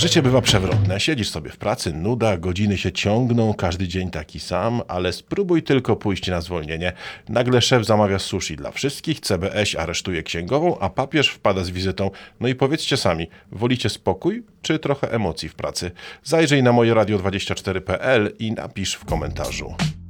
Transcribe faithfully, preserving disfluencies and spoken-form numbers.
Życie bywa przewrotne. Siedzisz sobie w pracy, nuda, godziny się ciągną, każdy dzień taki sam, ale spróbuj tylko pójść na zwolnienie. Nagle szef zamawia sushi dla wszystkich, C B S aresztuje księgową, a papież wpada z wizytą. No i powiedzcie sami, wolicie spokój czy trochę emocji w pracy? Zajrzyj na moje radio dwadzieścia cztery kropka p l i napisz w komentarzu.